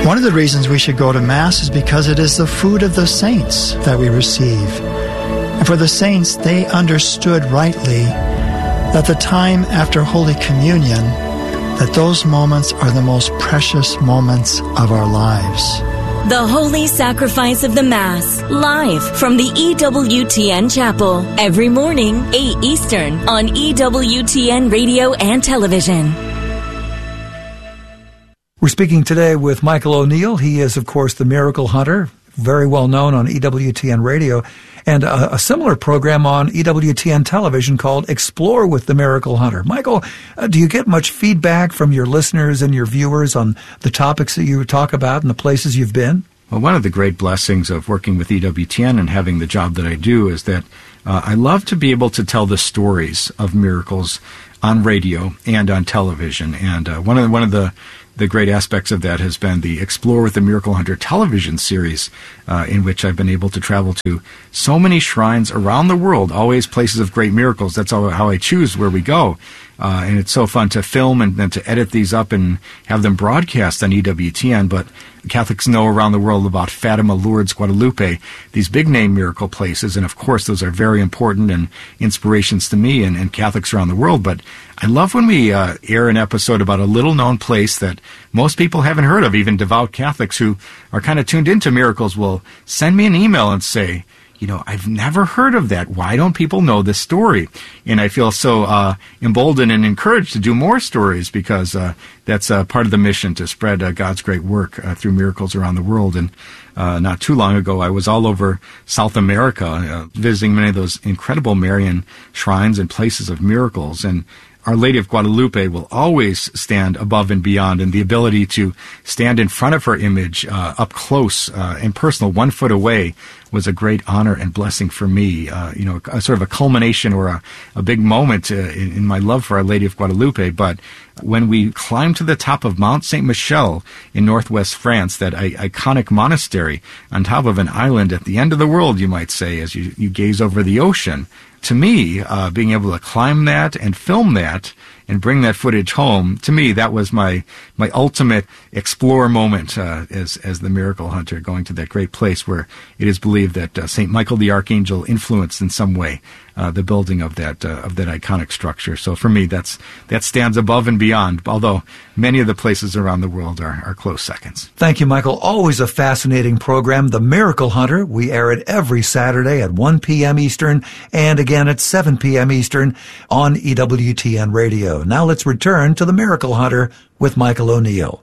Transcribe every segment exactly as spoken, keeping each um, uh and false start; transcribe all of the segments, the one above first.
One of the reasons we should go to Mass is because it is the food of the saints that we receive. And for the saints, they understood rightly that the time after Holy Communion, that those moments are the most precious moments of our lives. The Holy Sacrifice of the Mass, live from the E W T N Chapel, every morning, eight Eastern, on E W T N Radio and Television. We're speaking today with Michael O'Neill. He is, of course, the Miracle Hunter, very well known on E W T N Radio, and a, a similar program on E W T N Television called Explore with the Miracle Hunter. Michael, uh, do you get much feedback from your listeners and your viewers on the topics that you talk about and the places you've been? Well, one of the great blessings of working with E W T N and having the job that I do is that uh, I love to be able to tell the stories of miracles on radio and on television. And uh, one of the, one of the The great aspects of that has been the Explore with the Miracle Hunter television series, uh, in which I've been able to travel to so many shrines around the world, always places of great miracles. That's all, how I choose where we go. Uh, and it's so fun to film and then to edit these up and have them broadcast on E W T N. But Catholics know around the world about Fatima, Lourdes, Guadalupe, these big-name miracle places. And, of course, those are very important and inspirations to me and, and Catholics around the world. But I love when we uh, air an episode about a little-known place that most people haven't heard of. Even devout Catholics who are kind of tuned into miracles will send me an email and say, you know, I've never heard of that. Why don't people know this story? And I feel so uh, emboldened and encouraged to do more stories because uh, that's uh, part of the mission, to spread uh, God's great work uh, through miracles around the world. And uh, not too long ago, I was all over South America, uh, visiting many of those incredible Marian shrines and places of miracles. And Our Lady of Guadalupe will always stand above and beyond, and the ability to stand in front of her image uh, up close uh, and personal, one foot away, was a great honor and blessing for me. Uh, you know, a, sort of a culmination or a, a big moment uh, in, in my love for Our Lady of Guadalupe. But when we climbed to the top of Mount Saint Michel in northwest France, that I- iconic monastery on top of an island at the end of the world, you might say, as you, you gaze over the ocean, to me, uh, being able to climb that and film that and bring that footage home, to me, that was my my ultimate explore moment uh, as as the Miracle Hunter, going to that great place where it is believed that uh, Saint Michael the Archangel influenced in some way uh, the building of that uh, of that iconic structure. So for me, that's that stands above and beyond, although many of the places around the world are, are close seconds. Thank you, Michael. Always a fascinating program, The Miracle Hunter. We air it every Saturday at one p.m. Eastern and again at seven p.m. Eastern on E W T N Radio. Now let's return to The Miracle Hunter with Michael O'Neill.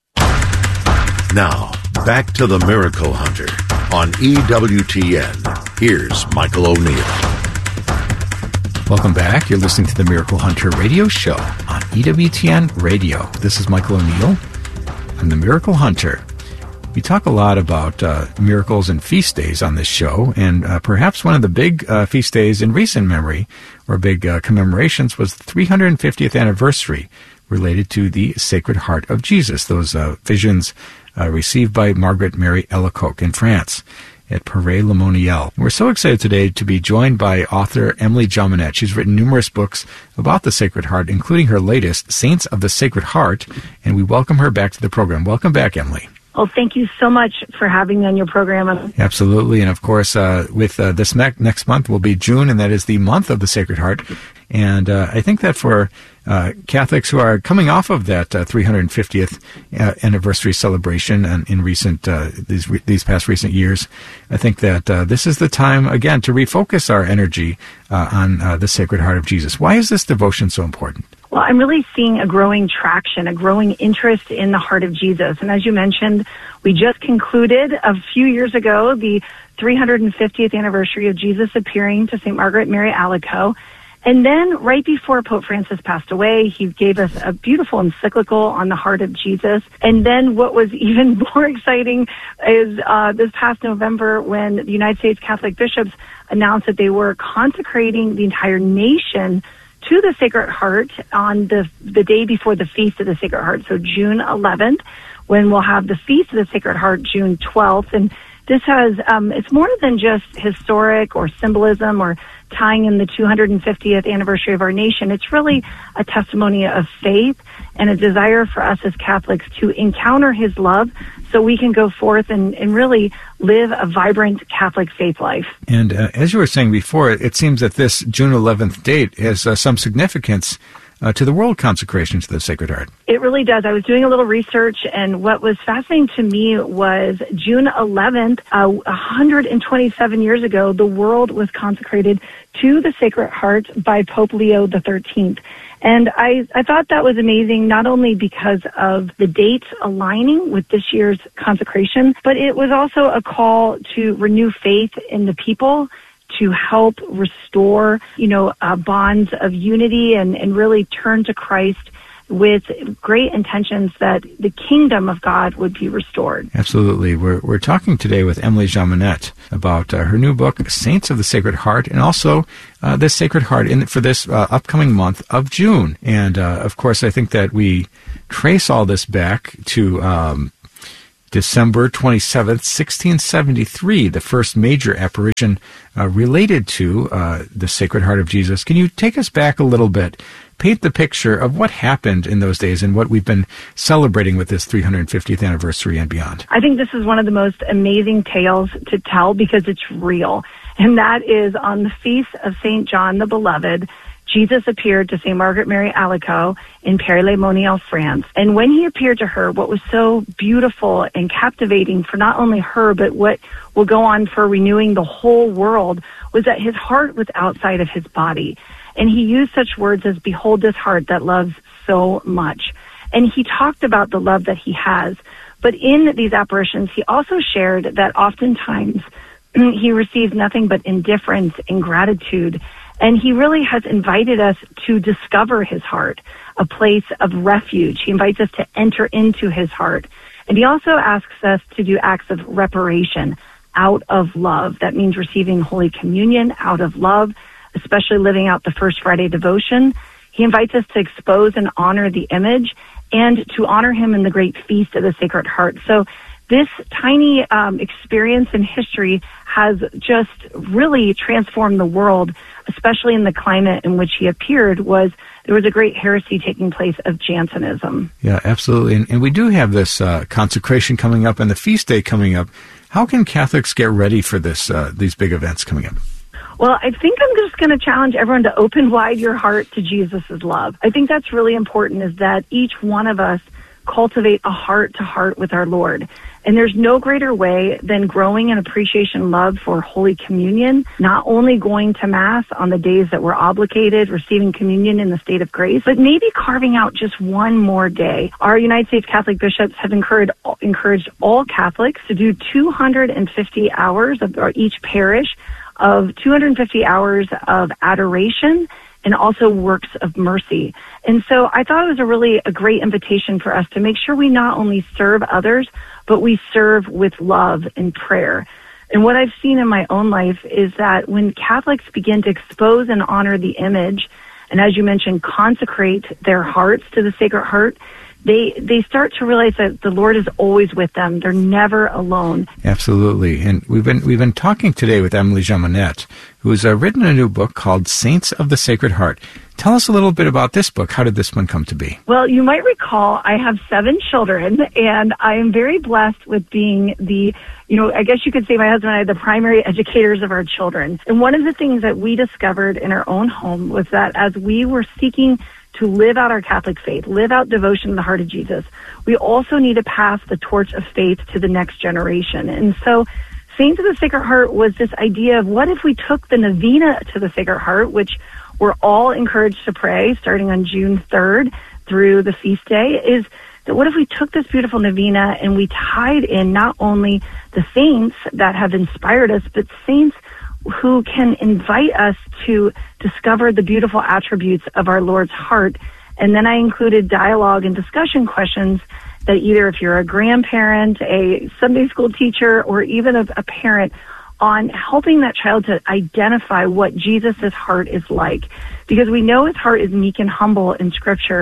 Now, back to The Miracle Hunter on E W T N. Here's Michael O'Neill. Welcome back. You're listening to the Miracle Hunter radio show on E W T N Radio. This is Michael O'Neill. I'm the Miracle Hunter. We talk a lot about uh, miracles and feast days on this show, and uh, perhaps one of the big uh, feast days in recent memory, or big uh, commemorations, was the three hundred fiftieth anniversary related to the Sacred Heart of Jesus, those uh, visions uh, received by Margaret Mary Alacoque in France at Paray-le-Monial. We're so excited today to be joined by author Emily Jaminet. She's written numerous books about the Sacred Heart, including her latest, Saints of the Sacred Heart, and we welcome her back to the program. Welcome back, Emily. Well, thank you so much for having me on your program. Absolutely. And of course, uh, with uh, this ne- next month will be June, and that is the month of the Sacred Heart. And uh, I think that for uh, Catholics who are coming off of that uh, three hundred fiftieth uh, anniversary celebration and in recent uh, these re- these past recent years, I think that uh, this is the time again to refocus our energy uh, on uh, the Sacred Heart of Jesus. Why is this devotion so important? Well, I'm really seeing a growing traction, a growing interest in the heart of Jesus. And as you mentioned, we just concluded a few years ago the three hundred fiftieth anniversary of Jesus appearing to Saint Margaret Mary Alacoque. And then right before Pope Francis passed away, he gave us a beautiful encyclical on the heart of Jesus. And then what was even more exciting is uh, this past November when the United States Catholic bishops announced that they were consecrating the entire nation to the Sacred Heart on the the day before the Feast of the Sacred Heart, so June eleventh, when we'll have the Feast of the Sacred Heart June twelfth. And this has, um, it's more than just historic or symbolism or tying in the two hundred fiftieth anniversary of our nation. It's really a testimony of faith and a desire for us as Catholics to encounter his love so we can go forth and, and really live a vibrant Catholic faith life. And uh, as you were saying before, it seems that this June eleventh date has uh, some significance Uh, to the world consecration to the Sacred Heart. It really does. I was doing a little research, and what was fascinating to me was June eleventh, uh, one hundred twenty-seven years ago, the world was consecrated to the Sacred Heart by Pope Leo the thirteenth. And I, I thought that was amazing, not only because of the dates aligning with this year's consecration, but it was also a call to renew faith in the people, to help restore, you know, uh, bonds of unity and, and really turn to Christ with great intentions that the kingdom of God would be restored. Absolutely. We're we're talking today with Emily Jaminet about uh, her new book, Saints of the Sacred Heart, and also uh, the Sacred Heart in for this uh, upcoming month of June. And, uh, of course, I think that we trace all this back to Um, December twenty-seventh, sixteen seventy-three, the first major apparition uh, related to uh, the Sacred Heart of Jesus. Can you take us back a little bit, paint the picture of what happened in those days and what we've been celebrating with this three hundred fiftieth anniversary and beyond? I think this is one of the most amazing tales to tell because it's real. And that is on the feast of Saint John the Beloved, Jesus appeared to Saint Margaret Mary Alacoque in Paris-le-Monial, France. And when he appeared to her, what was so beautiful and captivating for not only her, but what will go on for renewing the whole world, was that his heart was outside of his body. And he used such words as, "Behold this heart that loves so much." And he talked about the love that he has. But in these apparitions, he also shared that oftentimes he receives nothing but indifference and gratitude. And he really has invited us to discover his heart, a place of refuge. He invites us to enter into his heart. And he also asks us to do acts of reparation out of love. That means receiving Holy Communion out of love, especially living out the First Friday devotion. He invites us to expose and honor the image and to honor him in the great feast of the Sacred Heart. So this tiny um, experience in history has just really transformed the world, especially in the climate in which he appeared. Was there was a great heresy taking place of Jansenism. Yeah, absolutely. And, and we do have this uh, consecration coming up and the feast day coming up. How can Catholics get ready for this uh, these big events coming up? Well, I think I'm just going to challenge everyone to open wide your heart to Jesus' love. I think that's really important, is that each one of us cultivate a heart-to-heart with our Lord. And there's no greater way than growing an appreciation and love for Holy Communion, not only going to Mass on the days that we're obligated, receiving communion in the state of grace, but maybe carving out just one more day. Our United States Catholic bishops have encouraged, encouraged all Catholics to do two hundred fifty hours of or each parish of two hundred fifty hours of adoration and also works of mercy. And so I thought it was a really a great invitation for us to make sure we not only serve others, but we serve with love and prayer. And what I've seen in my own life is that when Catholics begin to expose and honor the image, and as you mentioned, consecrate their hearts to the Sacred Heart, they they start to realize that the Lord is always with them. They're never alone. Absolutely. And we've been we've been talking today with Emily Jaminet, who has uh, written a new book called Saints of the Sacred Heart. Tell us a little bit about this book. How did this one come to be? Well, you might recall I have seven children, and I am very blessed with being the, you know, I guess you could say my husband and I are the primary educators of our children. And one of the things that we discovered in our own home was that as we were seeking to live out our Catholic faith, live out devotion to the heart of Jesus, we also need to pass the torch of faith to the next generation. And so Saints of the Sacred Heart was this idea of what if we took the novena to the Sacred Heart, which we're all encouraged to pray starting on June third through the feast day, is that what if we took this beautiful novena and we tied in not only the saints that have inspired us, but saints who can invite us to discover the beautiful attributes of our Lord's heart. And then I included dialogue and discussion questions that either if you're a grandparent, a Sunday school teacher, or even a, a parent, on helping that child to identify what Jesus' heart is like. Because we know his heart is meek and humble in Scripture,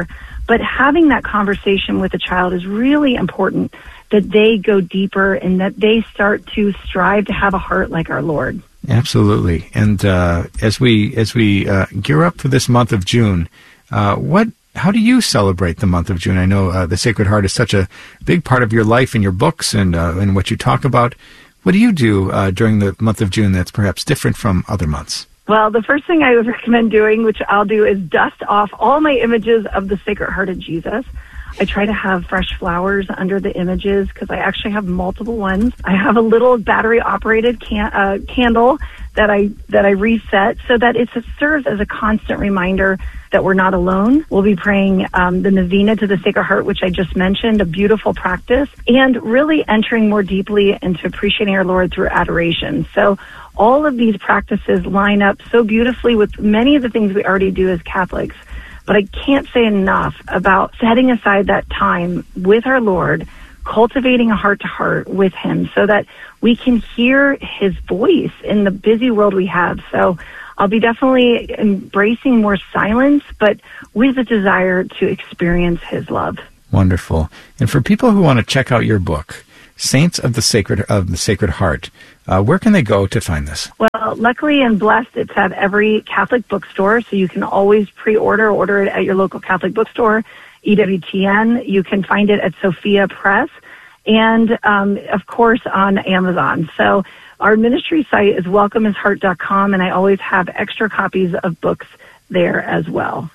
But having that conversation with a child is really important, that they go deeper and that they start to strive to have a heart like our Lord. Absolutely. And uh, as we as we uh, gear up for this month of June, uh, what how do you celebrate the month of June? I know uh, the Sacred Heart is such a big part of your life and your books and uh, and what you talk about. What do you do uh, during the month of June that's perhaps different from other months? Well, the first thing I would recommend doing, which I'll do, is dust off all my images of the Sacred Heart of Jesus. I try to have fresh flowers under the images because I actually have multiple ones. I have a little battery-operated can- uh, candle that I that I reset so that it serves as a constant reminder that we're not alone. We'll be praying um, the Novena to the Sacred Heart, which I just mentioned, a beautiful practice, and really entering more deeply into appreciating our Lord through adoration. So all of these practices line up so beautifully with many of the things we already do as Catholics. But I can't say enough about setting aside that time with our Lord, cultivating a heart-to-heart with Him so that we can hear His voice in the busy world we have. So I'll be definitely embracing more silence, but with a desire to experience His love. Wonderful. And for people who want to check out your book, Saints of the Sacred of the Sacred Heart, uh, where can they go to find this? Well, luckily and blessed, it's at every Catholic bookstore, so you can always pre-order, order it at your local Catholic bookstore, E W T N. You can find it at Sophia Press, and um, of course on Amazon. So our ministry site is welcome his heart dot com, and I always have extra copies of books there as well.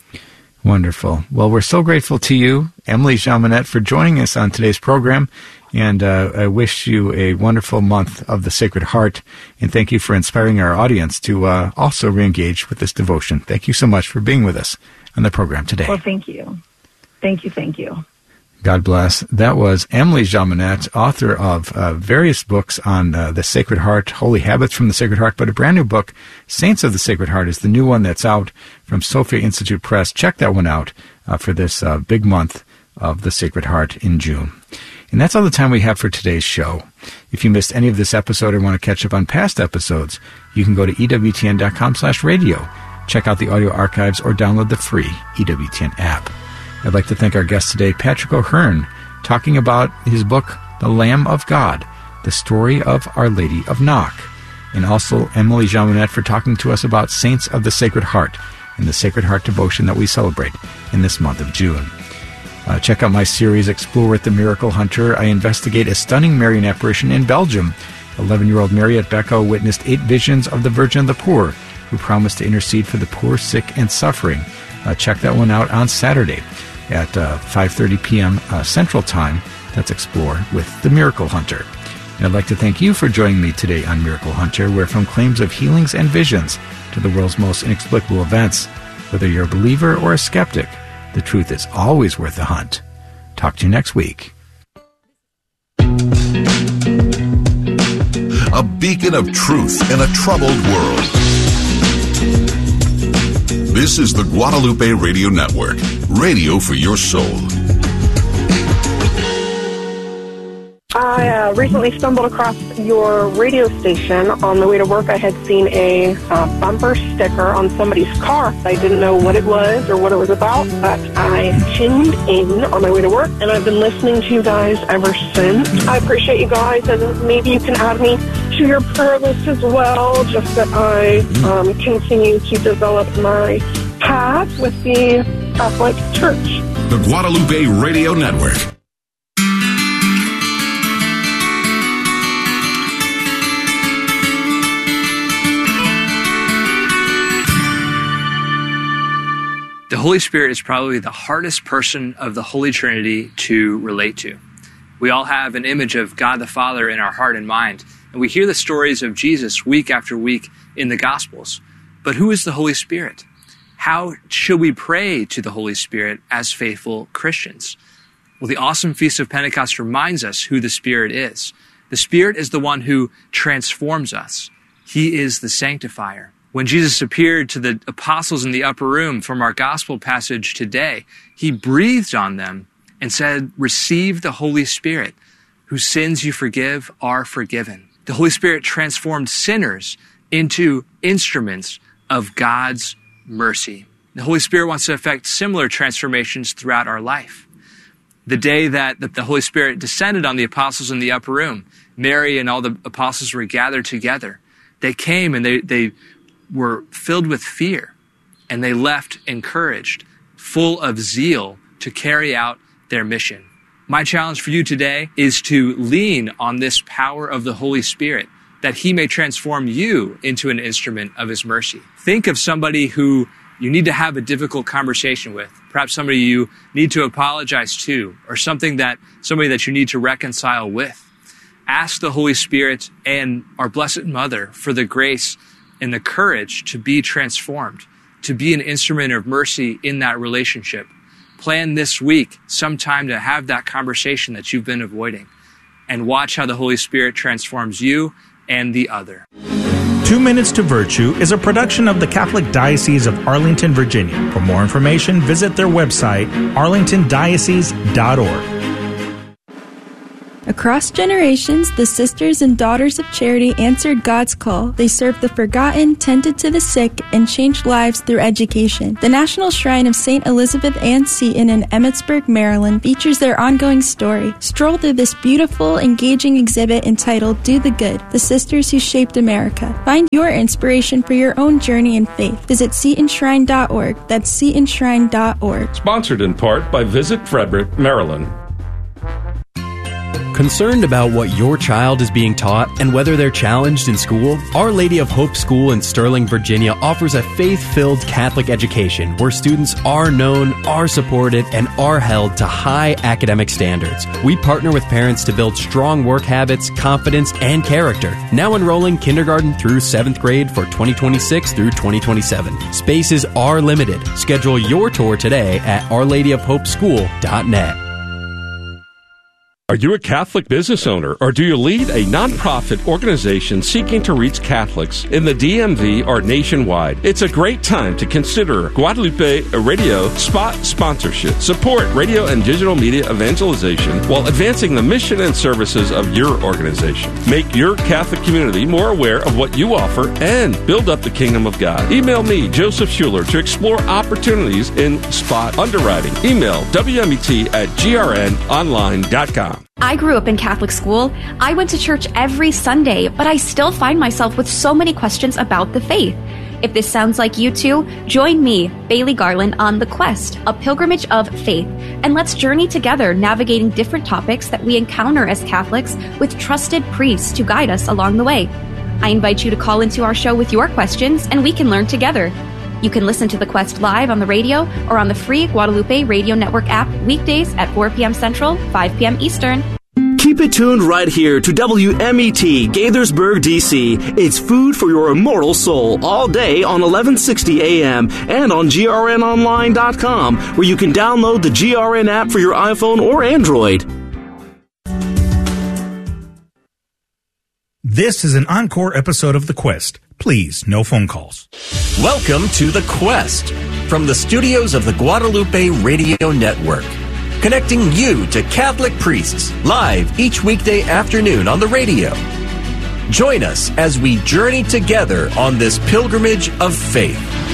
Wonderful. Well, we're so grateful to you, Emily Jaminet, for joining us on today's program. And uh, I wish you a wonderful month of the Sacred Heart. And thank you for inspiring our audience to uh, also reengage with this devotion. Thank you so much for being with us on the program today. Well, thank you. Thank you, thank you. God bless. That was Emily Jaminet, author of uh, various books on uh, the Sacred Heart, Holy Habits from the Sacred Heart, but a brand new book, Saints of the Sacred Heart, is the new one that's out from Sophia Institute Press. Check that one out uh, for this uh, big month of the Sacred Heart in June. And that's all the time we have for today's show. If you missed any of this episode or want to catch up on past episodes, you can go to E W T N dot com slash radio, check out the audio archives, or download the free E W T N app. I'd like to thank our guest today, Patrick O'Hearn, talking about his book, The Lamb of God, the story of Our Lady of Knock, and also Emily Jaminet for talking to us about Saints of the Sacred Heart and the Sacred Heart devotion that we celebrate in this month of June. Uh, check out my series, Explore with the Miracle Hunter. I investigate a stunning Marian apparition in Belgium. eleven-year-old Mariette Becco witnessed eight visions of the Virgin of the Poor, who promised to intercede for the poor, sick, and suffering. Uh, check that one out on Saturday at uh, five thirty p.m. Uh, Central Time. That's Explore with the Miracle Hunter. And I'd like to thank you for joining me today on Miracle Hunter, where from claims of healings and visions to the world's most inexplicable events, whether you're a believer or a skeptic, the truth is always worth the hunt. Talk to you next week. A beacon of truth in a troubled world. This is the Guadalupe Radio Network, radio for your soul. I uh, recently stumbled across your radio station. On the way to work, I had seen a uh, bumper sticker on somebody's car. I didn't know what it was or what it was about, but I tuned in on my way to work, and I've been listening to you guys ever since. I appreciate you guys, and maybe you can add me to your prayer list as well, just that I um, continue to develop my path with the Catholic Church. The Guadalupe Radio Network. The Holy Spirit is probably the hardest person of the Holy Trinity to relate to. We all have an image of God the Father in our heart and mind, and we hear the stories of Jesus week after week in the Gospels. But who is the Holy Spirit? How should we pray to the Holy Spirit as faithful Christians? Well, the awesome Feast of Pentecost reminds us who the Spirit is. The Spirit is the one who transforms us. He is the sanctifier. When Jesus appeared to the apostles in the upper room from our gospel passage today, he breathed on them and said, "Receive the Holy Spirit, whose sins you forgive are forgiven." The Holy Spirit transformed sinners into instruments of God's mercy. The Holy Spirit wants to effect similar transformations throughout our life. The day that, that the Holy Spirit descended on the apostles in the upper room, Mary and all the apostles were gathered together. They came and they, they were filled with fear, and they left encouraged, full of zeal to carry out their mission. My challenge for you today is to lean on this power of the Holy Spirit, that he may transform you into an instrument of his mercy. Think of somebody who you need to have a difficult conversation with, perhaps somebody you need to apologize to, or something that somebody that you need to reconcile with. Ask the Holy Spirit and our Blessed Mother for the grace and the courage to be transformed, to be an instrument of mercy in that relationship. Plan this week some time to have that conversation that you've been avoiding, and watch how the Holy Spirit transforms you and the other. Two Minutes to Virtue is a production of the Catholic Diocese of Arlington, Virginia. For more information, visit their website, arlington diocese dot org. Across generations, the Sisters and Daughters of Charity answered God's call. They served the forgotten, tended to the sick, and changed lives through education. The National Shrine of Saint Elizabeth Ann Seton in Emmitsburg, Maryland features their ongoing story. Stroll through this beautiful, engaging exhibit entitled Do the Good, The Sisters Who Shaped America. Find your inspiration for your own journey in faith. Visit seton shrine dot org. That's seton shrine dot org. Sponsored in part by Visit Frederick, Maryland. Concerned about what your child is being taught and whether they're challenged in school? Our Lady of Hope School in Sterling, Virginia offers a faith-filled Catholic education where students are known, are supported, and are held to high academic standards. We partner with parents to build strong work habits, confidence, and character. Now enrolling kindergarten through seventh grade for twenty twenty-six through twenty twenty-seven. Spaces are limited. Schedule your tour today at our lady of hope school dot net. Are you a Catholic business owner, or do you lead a nonprofit organization seeking to reach Catholics in the D M V or nationwide? It's a great time to consider Guadalupe Radio spot sponsorship. Support radio and digital media evangelization while advancing the mission and services of your organization. Make your Catholic community more aware of what you offer and build up the kingdom of God. Email me, Joseph Schuler, to explore opportunities in spot underwriting. Email W M E T at G R N online dot com. I grew up in Catholic school. I went to church every Sunday, but I still find myself with so many questions about the faith. If this sounds like you too, join me, Bailey Garland, on The Quest, a pilgrimage of faith, and let's journey together navigating different topics that we encounter as Catholics with trusted priests to guide us along the way. I invite you to call into our show with your questions, and we can learn together. You can listen to The Quest live on the radio or on the free Guadalupe Radio Network app weekdays at four p.m. Central, five p.m. Eastern. Keep it tuned right here to W M E T, Gaithersburg, D C. It's food for your immortal soul all day on eleven sixty a.m. and on G R N online dot com, where you can download the G R N app for your iPhone or Android. This is an encore episode of The Quest. Please, no phone calls. Welcome to The Quest from the studios of the Guadalupe Radio Network, connecting you to Catholic priests live each weekday afternoon on the radio. Join us as we journey together on this pilgrimage of faith.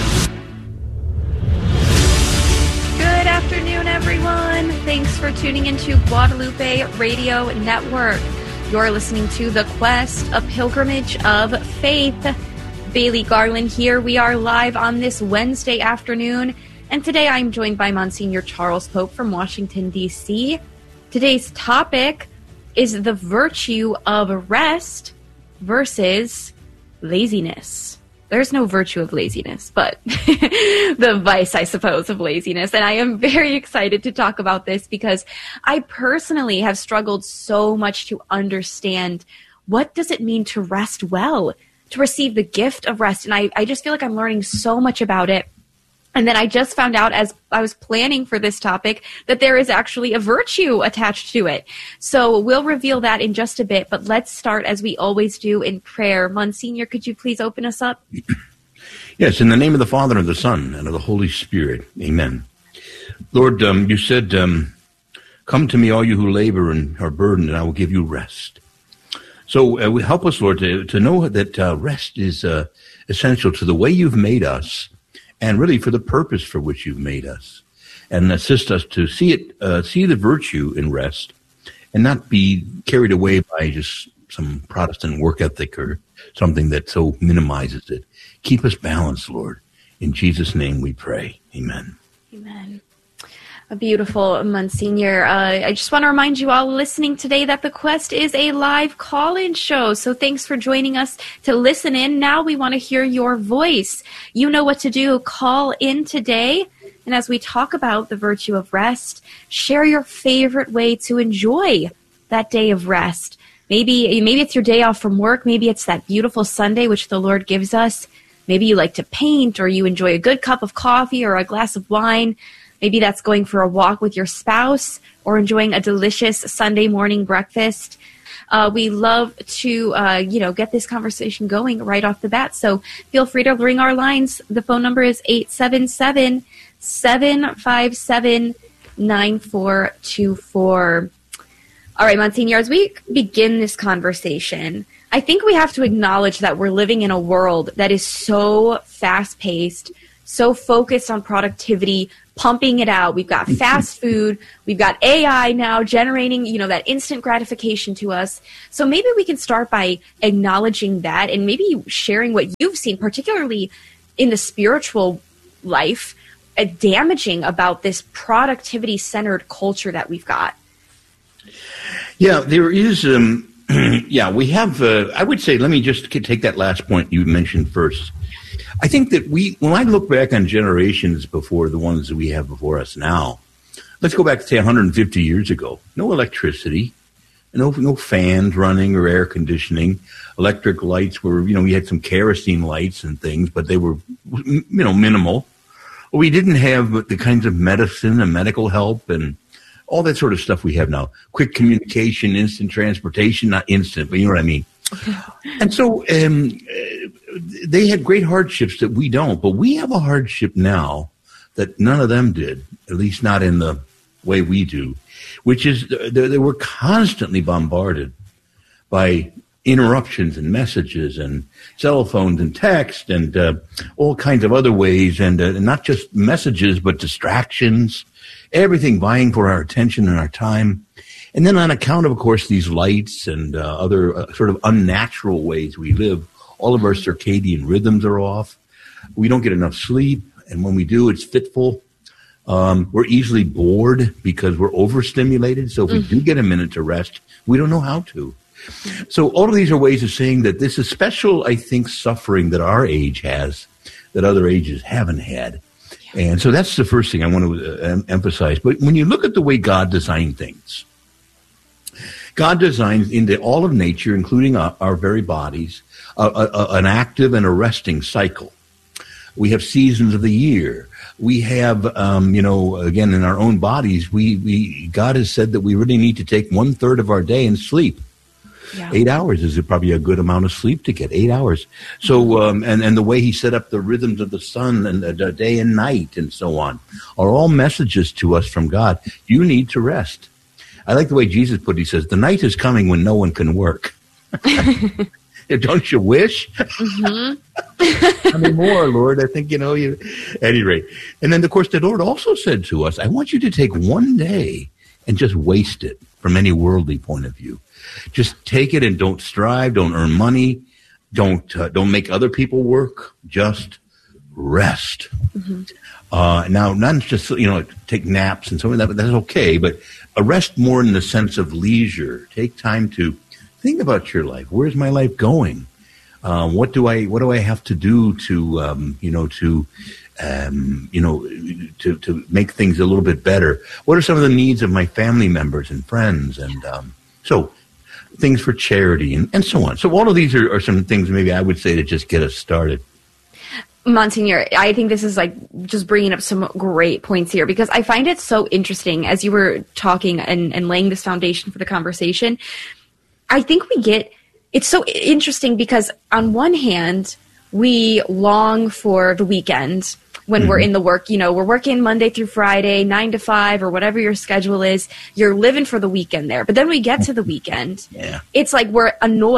Good afternoon, everyone. Thanks for tuning into Guadalupe Radio Network. You're listening to The Quest, a pilgrimage of faith. Bailey Garland here. We are live on this Wednesday afternoon, and today I'm joined by Monsignor Charles Pope from Washington, D C Today's topic is the virtue of rest versus laziness. There's no virtue of laziness, but the vice, I suppose, of laziness. And I am very excited to talk about this because I personally have struggled so much to understand what does it mean to rest well, to receive the gift of rest. And I, I just feel like I'm learning so much about it. And then I just found out as I was planning for this topic that there is actually a virtue attached to it. So we'll reveal that in just a bit, but let's start as we always do in prayer. Monsignor, could you please open us up? Yes, in the name of the Father, and of the Son, and of the Holy Spirit. Amen. Lord, um, you said, um, come to me, all you who labor and are burdened, and I will give you rest. So uh, help us, Lord, to, to know that uh, rest is uh, essential to the way you've made us, and really for the purpose for which you've made us, and assist us to see it, uh, see the virtue in rest, and not be carried away by just some Protestant work ethic or something that so minimizes it. Keep us balanced, Lord. In Jesus' name we pray. Amen. Amen. A beautiful, Monsignor. Uh, I just want to remind you all listening today that The Quest is a live call-in show. So thanks for joining us to listen in. Now we want to hear your voice. You know what to do. Call in today. And as we talk about the virtue of rest, share your favorite way to enjoy that day of rest. Maybe, maybe it's your day off from work. Maybe it's that beautiful Sunday which the Lord gives us. Maybe you like to paint, or you enjoy a good cup of coffee or a glass of wine. Maybe that's going for a walk with your spouse or enjoying a delicious Sunday morning breakfast. Uh, we love to, uh, you know, get this conversation going right off the bat. So feel free to ring our lines. The phone number is eight seven seven, seven five seven, nine four two four. All right, Monsignor, as we begin this conversation, I think we have to acknowledge that we're living in a world that is so fast-paced, so focused on productivity, pumping it out. We've got fast food. We've got A I now generating, you know, that instant gratification to us. So maybe we can start by acknowledging that and maybe sharing what you've seen, particularly in the spiritual life, uh, damaging about this productivity-centered culture that we've got. Yeah, there is, um, yeah, we have, uh, I would say, let me just take that last point you mentioned first. I think that we, when I look back on generations before the ones that we have before us now, let's go back to say one hundred fifty years ago. No electricity, no no fans running or air conditioning. Electric lights were, you know, we had some kerosene lights and things, but they were, you know, minimal. We didn't have the kinds of medicine and medical help and all that sort of stuff we have now. Quick communication, instant transportation, not instant, but you know what I mean. And so um, they had great hardships that we don't, but we have a hardship now that none of them did, at least not in the way we do, which is they were constantly bombarded by interruptions and messages and cell phones and text and uh, all kinds of other ways, and uh, not just messages, but distractions, everything vying for our attention and our time. And then on account of, of course, these lights and uh, other uh, sort of unnatural ways we live, all of our circadian rhythms are off. We don't get enough sleep, and when we do, it's fitful. Um, we're easily bored because we're overstimulated. So if we do get a minute to rest, we don't know how to. So all of these are ways of saying that this is special, I think, suffering that our age has that other ages haven't had. And so that's the first thing I want to uh, emphasize. But when you look at the way God designed things, God designed into all of nature, including our, our very bodies, uh, uh, an active and a resting cycle. We have seasons of the year. We have, um, you know, again, in our own bodies, we, we God has said that we really need to take one third of our day and sleep. Yeah. Eight hours is probably a good amount of sleep to get, eight hours. So, um, and, and the way he set up the rhythms of the sun and the, the day and night and so on are all messages to us from God. You need to rest. I like the way Jesus put it. He says, the night is coming when no one can work. Don't you wish? Mm-hmm. How many more, Lord? I think, you know, you, at any rate. And then, of course, the Lord also said to us, I want you to take one day and just waste it from any worldly point of view. Just take it and don't strive, don't earn money, don't uh, don't make other people work, just rest. Mm-hmm. Uh, now, not just, you know, take naps and so on, that, that's okay, but a rest more in the sense of leisure. Take time to think about your life. Where's my life going? Um, what do I what do I have to do to um, you know to um, you know to to make things a little bit better? What are some of the needs of my family members and friends? And um, so things for charity and, and so on. So all of these are, are some things maybe I would say to just get us started. Monsignor, I think this is like just bringing up some great points here, because I find it so interesting as you were talking and, and laying this foundation for the conversation. I think we get, it's so interesting because on one hand, we long for the weekend when mm-hmm. we're in the work, you know, we're working Monday through Friday, nine to five or whatever your schedule is. You're living for the weekend there. But then we get to the weekend. Yeah. It's like we're annoyed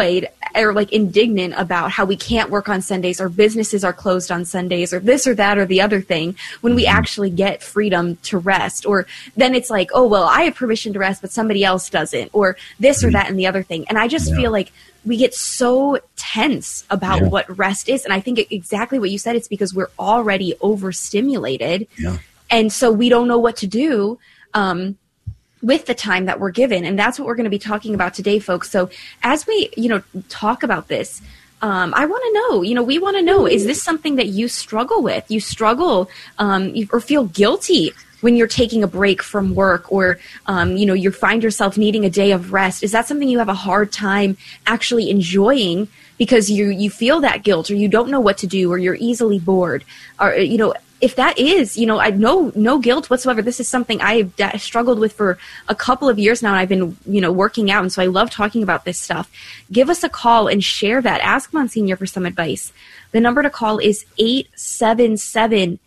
are like indignant about how we can't work on Sundays or businesses are closed on Sundays or this or that or the other thing when we actually get freedom to rest. Or then it's like, oh, well, I have permission to rest, but somebody else doesn't, or this or that and the other thing. And I just Yeah. feel like we get so tense about Yeah. what rest is. And I think exactly what you said, it's because we're already overstimulated. Yeah. And so we don't know what to do um, with the time that we're given. And that's what we're going to be talking about today, folks. So as we, you know, talk about this, um, I want to know, you know, we want to know, is this something that you struggle with? You struggle um, you- or feel guilty when you're taking a break from work, or, um, you know, you find yourself needing a day of rest? Is that something you have a hard time actually enjoying because you, you feel that guilt, or you don't know what to do, or you're easily bored? Or, you know, if that is, you know, I no no guilt whatsoever. This is something I've d- struggled with for a couple of years now, and I've been, you know, working out, and so I love talking about this stuff. Give us a call and share that. Ask Monsignor for some advice. The number to call is eight seven seven,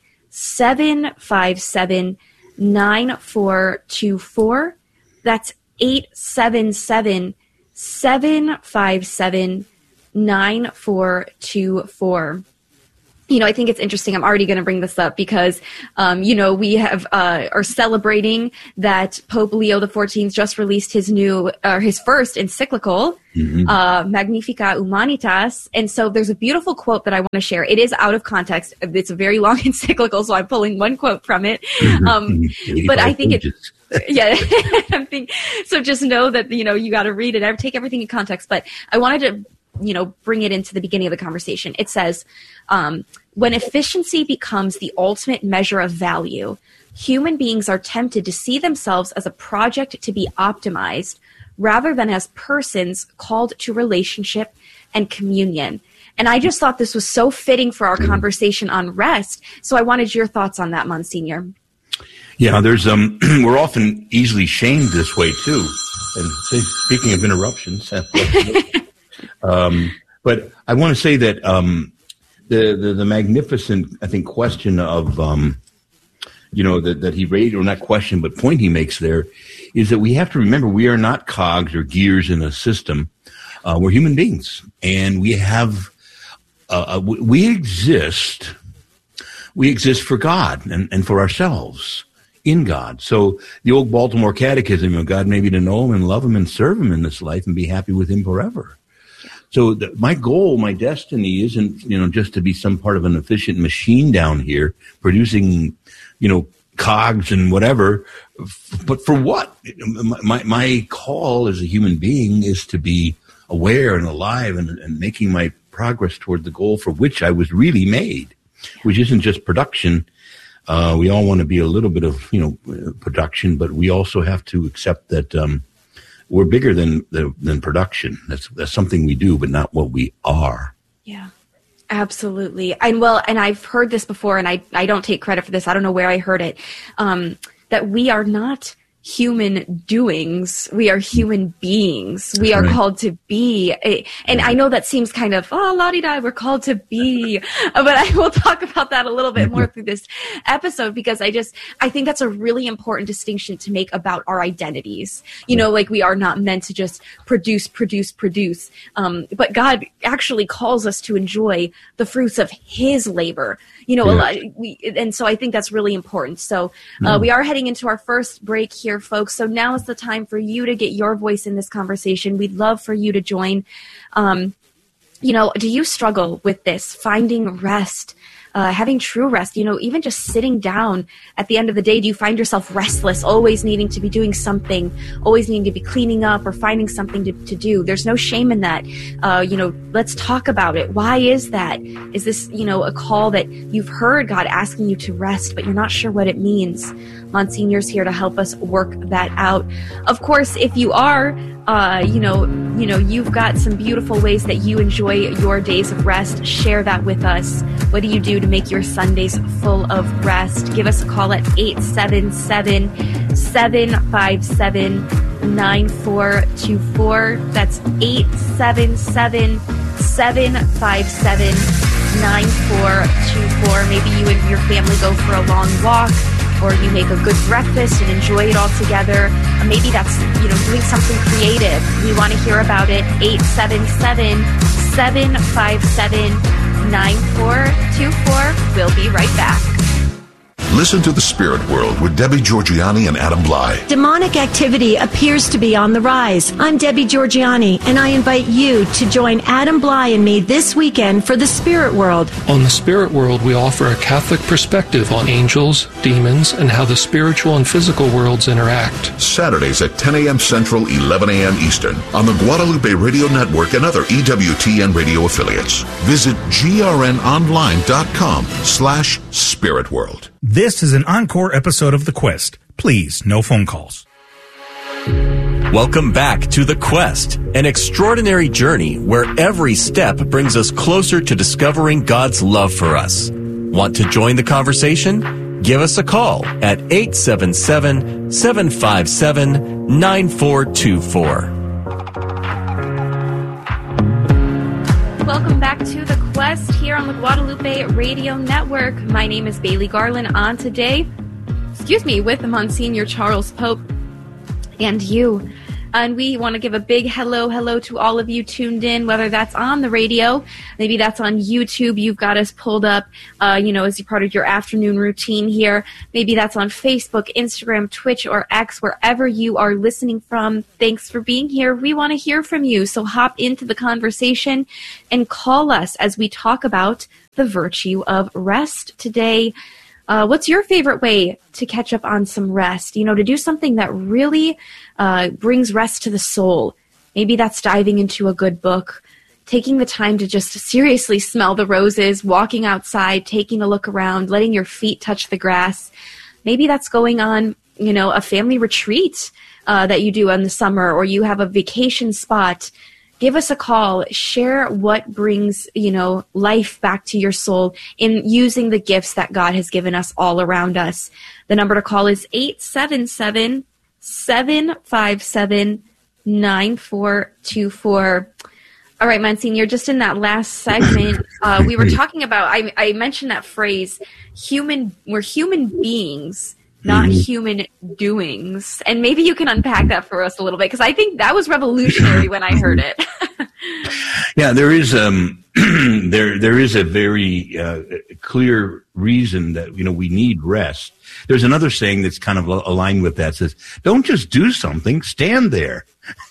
seven five seven, nine four two four. That's eight seven seven, seven five seven, nine four two four. You know, I think it's interesting. I'm already going to bring this up because, um, you know, we have uh, are celebrating that Pope Leo the fourteenth just released his new, or his first encyclical, Mhm. uh, Magnificat Humanitas. And so there's a beautiful quote that I want to share. It is out of context. It's a very long encyclical, so I'm pulling one quote from it. Um, but I think it, yeah, I'm think, so just know that, you know, you got to read it. I take everything in context, but I wanted to, you know, bring it into the beginning of the conversation. It says, um, when efficiency becomes the ultimate measure of value, human beings are tempted to see themselves as a project to be optimized rather than as persons called to relationship and communion. And I just thought this was so fitting for our conversation on rest. So I wanted your thoughts on that, Monsignor. Yeah, there's um, we're often easily shamed this way too. And say, speaking of interruptions, um, but I want to say that um, the, the the magnificent, I think, question of um, you know that that he raised, or not question, but point he makes there, is that we have to remember we are not cogs or gears in a system. Uh, we're human beings, and we have uh, we exist. We exist for God and, and for ourselves in God. So the old Baltimore Catechism, you know, God made me to know Him and love Him and serve Him in this life and be happy with Him forever. So the, my goal, my destiny isn't, you know, just to be some part of an efficient machine down here producing, you know, cogs and whatever. F- but for what? My, my call as a human being is to be aware and alive and, and making my progress toward the goal for which I was really made, which isn't just production. Uh, we all want to be a little bit of, you know, production, but we also have to accept that um, we're bigger than than production. That's that's something we do, but not what we are. Yeah, absolutely. And well, and I've heard this before, and I, I don't take credit for this. I don't know where I heard it, um, that we are not human doings. We are human beings. We are right. called to be. A, and I know that seems kind of, oh, la-di-da, we're called to be. But I will talk about that a little bit more through this episode, because I just, I think that's a really important distinction to make about our identities. You know, like we are not meant to just produce, produce, produce. Um, but God actually calls us to enjoy the fruits of His labor. You know, Yeah. a lot, we, and so I think that's really important. So uh, we are heading into our first break here, folks. So now is the time for you to get your voice in this conversation. We'd love for you to join. Um, you know, do you struggle with this, finding rest, uh, having true rest? You know, even just sitting down at the end of the day, do you find yourself restless, always needing to be doing something, always needing to be cleaning up or finding something to, to do? There's no shame in that. Uh, you know, let's talk about it. Why is that? Is this, you know, a call that you've heard God asking you to rest, but you're not sure what it means? Monsignor's here to help us work that out. Of course, if you are, uh, you know, you know, you've got some beautiful ways that you enjoy your days of rest. Share that with us. What do you do to make your Sundays full of rest? Give us a call at eight seven seven, seven five seven, nine four two four. That's eight seven seven, seven five seven, nine four two four. Maybe you and your family go for a long walk. or you make a good breakfast and enjoy it all together. Or maybe that's, you know, doing something creative. We want to hear about it. eight seven seven, seven five seven, nine four two four. We'll be right back. Listen to The Spirit World with Debbie Georgianni and Adam Bly. Demonic activity appears to be on the rise. I'm Debbie Georgianni, and I invite you to join Adam Bly and me this weekend for The Spirit World. On The Spirit World, we offer a Catholic perspective on angels, demons, and how the spiritual and physical worlds interact. Saturdays at ten a.m. Central, eleven a.m. Eastern on the Guadalupe Radio Network and other E W T N radio affiliates. Visit grnonline.com slash Spirit World. This is an encore episode of The Quest. Please, no phone calls. Welcome back to The Quest, an extraordinary journey where every step brings us closer to discovering God's love for us. Want to join the conversation? Give us a call at eight seven seven, seven five seven, nine four two four. Welcome back to The Quest here on the Guadalupe Radio Network. My name is Bailey Garland. On today, excuse me, with Monsignor Charles Pope and you. And we want to give a big hello, hello to all of you tuned in, whether that's on the radio, maybe that's on YouTube. You've got us pulled up, uh, you know, as part of your afternoon routine here. Maybe that's on Facebook, Instagram, Twitch, or X, wherever you are listening from. Thanks for being here. We want to hear from you. So hop into the conversation and call us as we talk about the virtue of rest today. Uh, what's your favorite way to catch up on some rest? You know, to do something that really uh, brings rest to the soul. Maybe that's diving into a good book, taking the time to just seriously smell the roses, walking outside, taking a look around, letting your feet touch the grass. Maybe that's going on, you know, a family retreat uh, that you do in the summer, or you have a vacation spot. Give us a call. Share what brings, you know, life back to your soul in using the gifts that God has given us all around us. The number to call is eight seven seven, seven five seven, nine four two four. All right, Monsignor, just in that last segment, uh, we were talking about, I, I mentioned that phrase, human, we're human beings, not mm-hmm. human doings. And maybe you can unpack that for us a little bit, because I think that was revolutionary when I heard it. Yeah, there is um, there there is a very uh, clear reason that, you know, we need rest. There's another saying that's kind of aligned with that. It says, don't just do something, stand there.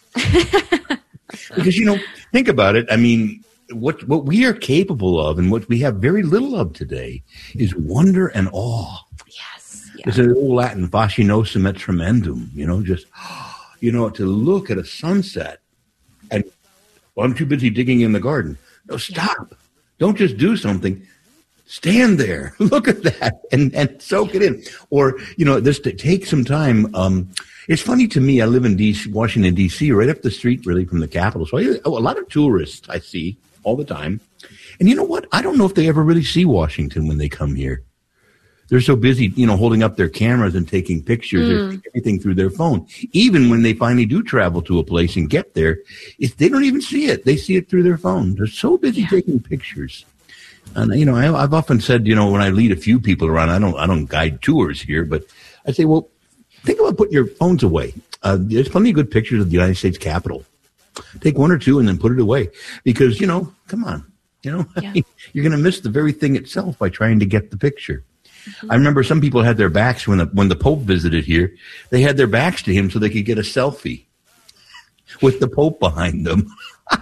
Because, you know, think about it. I mean, what what we are capable of and what we have very little of today is wonder and awe. Yes. Yeah. It's an old Latin, fascinosum et tremendum, you know, just, you know, to look at a sunset and, well, I'm too busy digging in the garden. No, stop. Don't just do something. Stand there. Look at that and, and soak it in. Or, you know, this to take some time. Um, it's funny to me. I live in D C, Washington, D C, right up the street, really, from the Capitol. So I, a lot of tourists I see all the time. And you know what? I don't know if they ever really see Washington when they come here. They're so busy, you know, holding up their cameras and taking pictures, mm. or everything through their phone. Even when they finally do travel to a place and get there, if they don't even see it. They see it through their phone. They're so busy yeah. taking pictures. And, you know, I, I've often said, you know, when I lead a few people around, I don't, I don't guide tours here, but I say, well, think about putting your phones away. Uh, there's plenty of good pictures of the United States Capitol. Take one or two and then put it away, because, you know, come on, you know, yeah. you're going to miss the very thing itself by trying to get the picture. Mm-hmm. I remember some people had their backs when the, when the Pope visited here. They had their backs to him so they could get a selfie with the Pope behind them.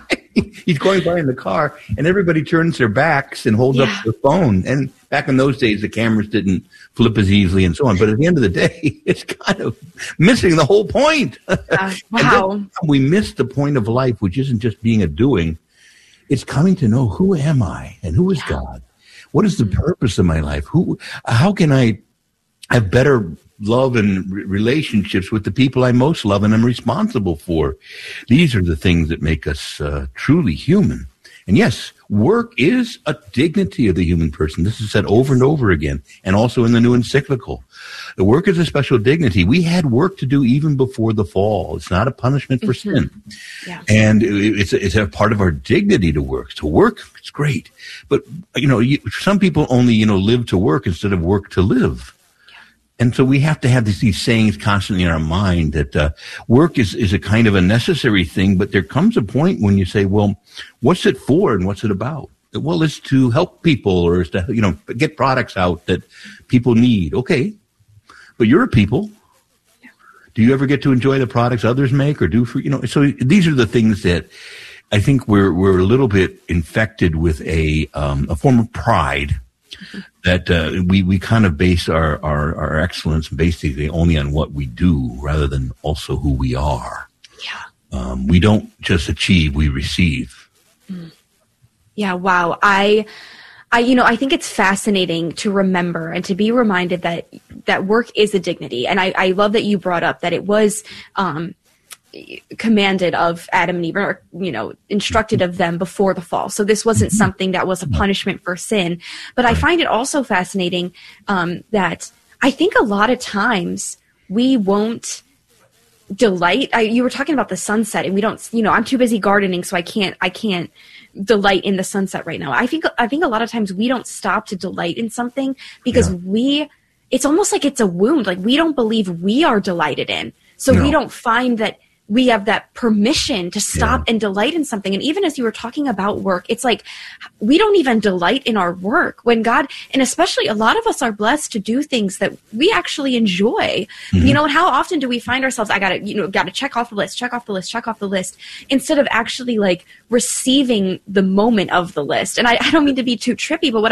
He's going by in the car, and everybody turns their backs and holds yeah. up the phone. And back in those days, the cameras didn't flip as easily and so on. But at the end of the day, it's kind of missing the whole point. Uh, wow. We miss the point of life, which isn't just being a doing. It's coming to know, who am I and who is yeah. God? What is the purpose of my life? Who? How can I have better love and re- relationships with the people I most love and am responsible for? These are the things that make us uh, truly human. And yes, work is a dignity of the human person. This is said over and over again, and also in the new encyclical. The work is a special dignity. We had work to do even before the fall. It's not a punishment for mm-hmm. sin. Yeah. And it's a, it's a part of our dignity to work. To work, it's great. But, you know, you, some people only, you know, live to work instead of work to live. And so we have to have these, these sayings constantly in our mind that uh, work is, is a kind of a necessary thing, but there comes a point when you say, well, what's it for and what's it about? Well, it's to help people, or it's to, you know, get products out that people need. Okay, but you're a people. Do you ever get to enjoy the products others make or do for, you know? So these are the things that I think we're we're a little bit infected with a um, a form of pride. Mm-hmm. That uh, we, we kind of base our, our, our excellence basically only on what we do rather than also who we are. Yeah. Um, we don't just achieve, we receive. Mm. Yeah, wow. I, I, you know, I think it's fascinating to remember and to be reminded that, that work is a dignity. And I, I love that you brought up that it was, um, commanded of Adam and Eve, or, you know, instructed of them before the fall. So this wasn't something that was a punishment for sin. But I find it also fascinating um, that I think a lot of times we won't delight. I, you were talking about the sunset, and we don't, you know, I'm too busy gardening, so I can't, I can't delight in the sunset right now. I think, I think a lot of times we don't stop to delight in something because yeah. we, it's almost like it's a wound. Like we don't believe we are delighted in. So no. we don't find that we have that permission to stop yeah. and delight in something. And even as you were talking about work, it's like we don't even delight in our work when God, and especially a lot of us are blessed to do things that we actually enjoy. Mm-hmm. You know, and how often do we find ourselves, I gotta, you know, gotta check off the list, check off the list, check off the list, instead of actually like receiving the moment of the list. And I, I don't mean to be too trippy, but what